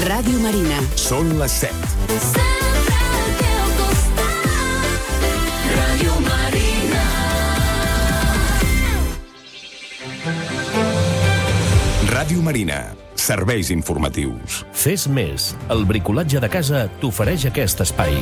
Ràdio Marina. Són les 7. Ràdio Marina. Ràdio Marina. Serveis informatius. Fes més. El bricolatge de casa t'ofereix aquest espai.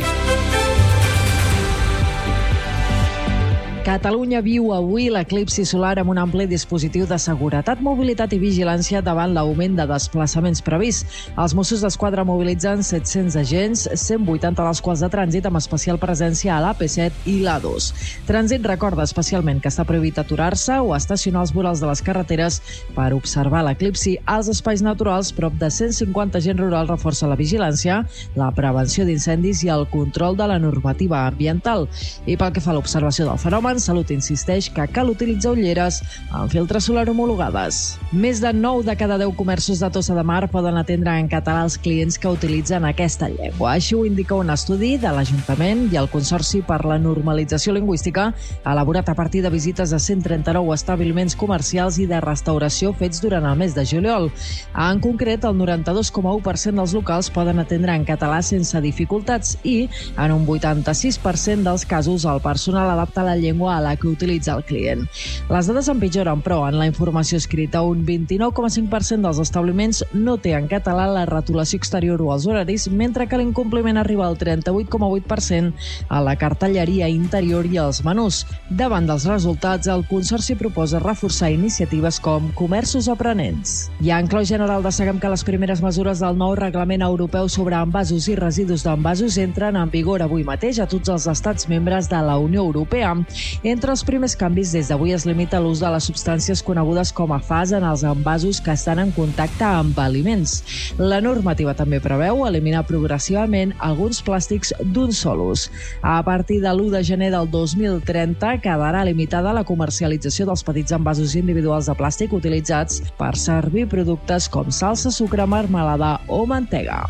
Catalunya viu avui l'eclipsi solar amb un ampli dispositiu de seguretat, mobilitat i vigilància davant l'augment de desplaçaments previst. Els Mossos d'Esquadra mobilitzen 700 agents, 180 dels quals de trànsit, amb especial presència a l'AP7 i l'A2. Trànsit recorda especialment que està prohibit aturar-se o estacionar als vorals de les carreteres per observar l'eclipsi. Als espais naturals, prop de 150 agents rurals reforcen la vigilància, la prevenció d'incendis i el control de la normativa ambiental. I pel que fa a l'observació del fenomen, Salut insisteix que cal utilitzar ulleres amb filtre solar homologades. Més de 9 de cada 10 comerços de Tossa de Mar poden atendre en català els clients que utilitzen aquesta llengua. Així ho indica un estudi de l'Ajuntament i el Consorci per la Normalització Lingüística, elaborat a partir de visites a 139 establiments comercials i de restauració fets durant el mes de juliol. En concret, el 92,1% dels locals poden atendre en català sense dificultats i, en un 86% dels casos, el personal adapta la llengua a la que utilitza el client. Les dades empitjoren, però, en la informació escrita. Un 29,5% dels establiments no té en català la retolació exterior o els horaris, mentre que l'incompliment arriba al 38,8% a la cartelleria interior i als menús. Davant dels resultats, el Consorci proposa reforçar iniciatives com comerços aprenents. I en clau general destaquem que les primeres mesures del nou reglament europeu sobre envasos i residus d'envasos entren en vigor avui mateix a tots els estats membres de la Unió Europea. Entre els primers canvis, des d'avui es limita l'ús de les substàncies conegudes com a FAS en els envasos que estan en contacte amb aliments. La normativa també preveu eliminar progressivament alguns plàstics d'un sol ús. A partir de l'1 de gener del 2030 quedarà limitada la comercialització dels petits envasos individuals de plàstic utilitzats per servir productes com salsa, sucre, marmelada o mantega.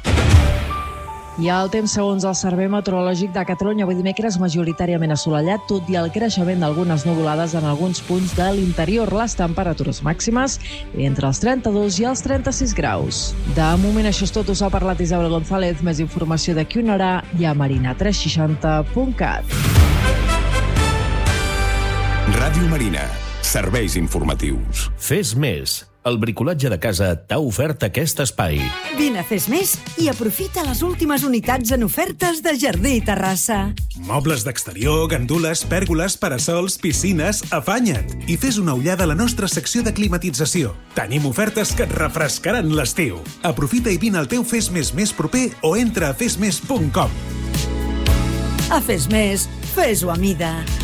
I el temps, segons el Servei Meteorològic de Catalunya, avui dimecres majoritàriament assolellat, tot i el creixement d'algunes nuvolades en alguns punts de l'interior. Les temperatures màximes entre els 32 i els 36 graus. De moment això és tot, us ha parlat Isabel González. Més informació d'aquí una hora i a marina360.cat. Ràdio Marina. Serveis informatius. Fes més. El bricolatge de casa t'ha ofert aquest espai. Vine a Fes Més i aprofita les últimes unitats en ofertes de Jardí i Terrassa. Mobles d'exterior, gandules, pèrgoles, parasols, piscines, afanya't i fes una ullada a la nostra secció de climatització. Tenim ofertes que et refrescaran l'estiu. Aprofita i vine al teu Fes Més més proper o entra a fesmes.com. A Fes Més, fes-ho a mida.